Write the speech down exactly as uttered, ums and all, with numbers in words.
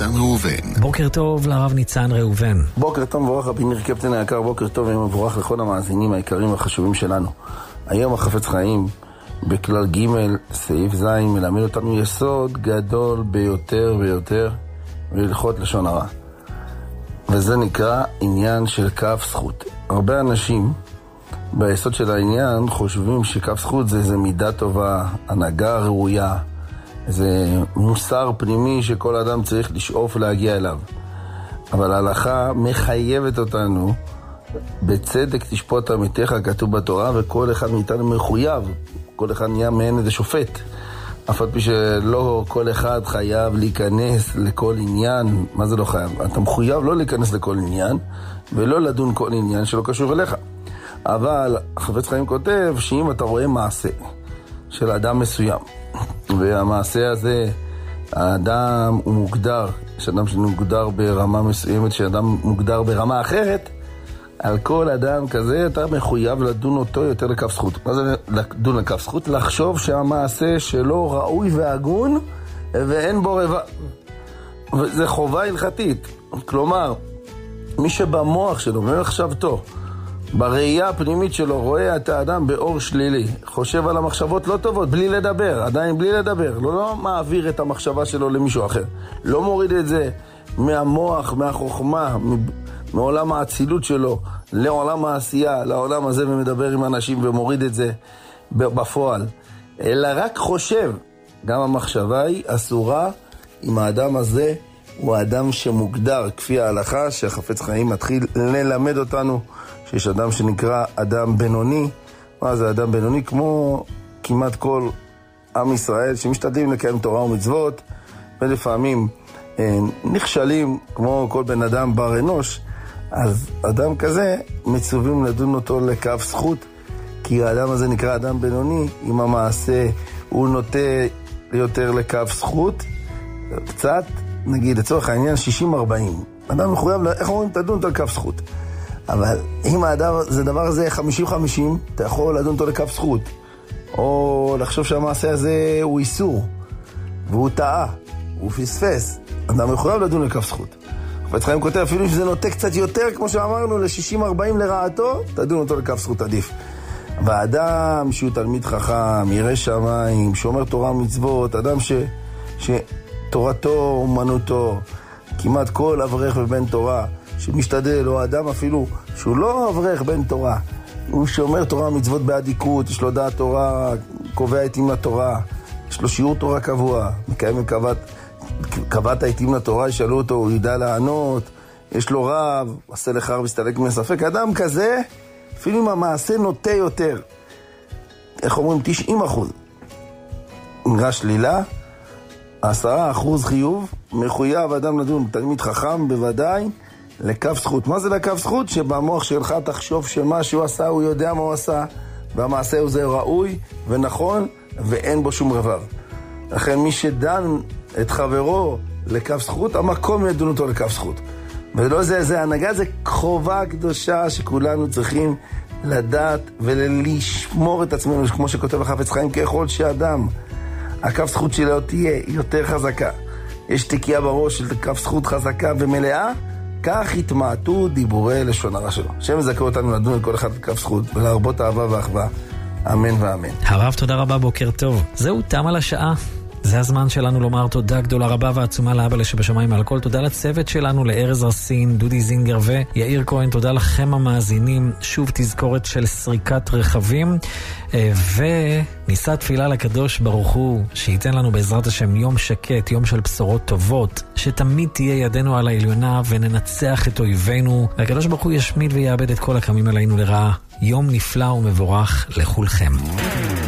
ניצן ראובן. בוקר טוב לרב ניצן ראובן. בוקר טוב מבורך רבי ניר קפטן היקר, בוקר טוב ומבורך לכל המאזינים היקרים והחשובים שלנו. היום החפץ חיים בכלל ג' סעיף ז' מלמד אותנו יסוד גדול ביותר ויותר בהלכות לשון הרע, וזה נקרא עניין של כף זכות. הרבה אנשים ביסוד של העניין חושבים שכף זכות זה איזה מידה טובה, הנהגה ראויה, זה מוסר פנימי שכל אדם צריך לשאוף להגיע אליו. אבל ההלכה מחייבת אותנו בצדק תשפוט עמיתך, כתוב בתורה, וכל אחד מאיתנו מחויב, כל אחד נהיה מעין איזה שופט, אף על פי שלא כל אחד חייב להיכנס לכל עניין. מה זה לא חייב? אתה מחויב לא להיכנס לכל עניין ולא לדון כל עניין שלא קשור אליך. אבל החפץ חיים כותב שאם אתה רואה מעשה של אדם מסוים, והמעשה הזה, האדם הוא מוגדר, יש אדם שמוגדר ברמה מסוימת, שאדם מוגדר ברמה אחרת, על כל אדם כזה אתה מחויב לדון אותו יותר לכף זכות. מה זה לדון לכף זכות? לחשוב שהמעשה שלו ראוי והגון ואין בו רבע. וזה חובה הלכתית. כלומר, מי שבמוח שלו, במחשבתו, בראייה הפנימית שלו, רואה את האדם באור שלילי, חושב על המחשבות לא טובות, בלי לדבר, עדיין בלי לדבר, לא, לא מעביר את המחשבה שלו למישהו אחר, לא מוריד את זה מהמוח, מהחוכמה, מעולם האצילות שלו לעולם העשייה, לעולם הזה, ומדבר עם אנשים ומוריד את זה בפועל, אלא רק חושב. גם המחשבה היא אסורה אם האדם הזה הוא האדם שמוגדר כפי ההלכה, שהחפץ חיים מתחיל ללמד אותנו שיש אדם שנקרא אדם בינוני. מה זה אדם בינוני? כמו כמעט כל עם ישראל שמשתדלים לקיים תורה ומצוות, ולפעמים אה, נכשלים כמו כל בן אדם בר אנוש. אז אדם כזה מצווים לדון אותו לכף זכות, כי האדם הזה נקרא אדם בינוני. אם המעשה הוא נוטה יותר לכף זכות, קצת, נגיד לצורך העניין שישים ארבעים, אדם מחויב, איך אומרים? תדון אותו לכף זכות. אבל אם האדם, זה דבר הזה חמישים חמישים, אתה יכול לדון אותו לכף זכות, או לחשוב שהמעשה הזה הוא איסור והוא טעה, הוא פספס, אדם מחויב לדון לכף זכות. חפץ חיים כותב אפילו שזה נוטה קצת יותר, כמו שאמרנו, ל-שישים ארבעים לרעתו, תדון אותו לכף זכות עדיף. והאדם שהוא תלמיד חכם, ירא שמיים, שומר תורה ומצוות, אדם ש... שתורתו אומנותו, כמעט כל אברך ובן תורה שמשתדל, או אדם אפילו שהוא לא אברך בן תורה, הוא שומר תורה ומצוות באדיקות, יש לו דעת תורה, קובע עתים לתורה, יש לו שיעור תורה קבוע, מקיים קבעת קבעת העתים לתורה, ישאלו אותו, הוא ידע לענות, יש לו רב, עשה לך רב, הסתלק מספק. אדם כזה, אפילו אם המעשה נוטה יותר, איך אומרים? תשעים אחוז נראה שלילה, עשרה אחוז חיוב, מחויב אדם לדון, תלמיד חכם בוודאי, לכף זכות. מה זה לכף זכות? שבמוח שלך תחשוב שמה שהוא עשה, הוא יודע מה הוא עשה, והמעשה הוא זה ראוי ונכון, ואין בו שום רבב. לכן מי שדן את חברו לכף זכות, המקום ידון אותו לכף זכות. ולא זה, זה הנהגה, זה חובה קדושה שכולנו צריכים לדעת ולשמור את עצמנו, כמו שכותב החפץ חיים, ככל שאדם הכף זכות שלו תהיה יותר חזקה, יש תקיעה בראש של כף זכות חזקה ומלאה, כך התמעטו דיבורי לשון הרע שלו. השם יזכה אותנו לדון לכל אחד לכף זכות ולהרבות אהבה ואחווה, אמן ואמן. הרב, תודה רבה, בוקר טוב. זהו, תם על השעה. זה הזמן שלנו לומר תודה גדולה רבה ועצומה לאבא שבשמיים על הכל. תודה לצוות שלנו, לארז רסין, דודי זינגר ויאיר כהן. תודה לכם המאזינים. שוב תזכורת של סריקת רכבים, וניסה תפילה לקדוש ברוך הוא שייתן לנו בעזרת השם יום שקט, יום של בשורות טובות, שתמיד תהיה ידנו על העליונה וננצח את אויבינו, והקדוש ברוך הוא ישמיד ויעבד את כל הקמים עלינו לרעה. יום נפלא ומבורך לכולכם.